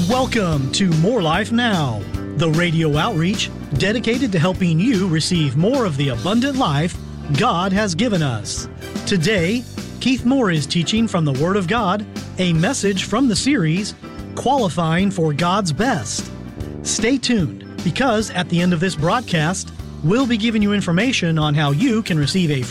Welcome to More Life Now, the radio outreach dedicated to helping you receive more of the abundant life God has given us. Today, Keith Moore is teaching from the Word of God, a message from the series, Qualifying for God's Best. Stay tuned, because at the end of this broadcast, we'll be giving you information on how you can receive a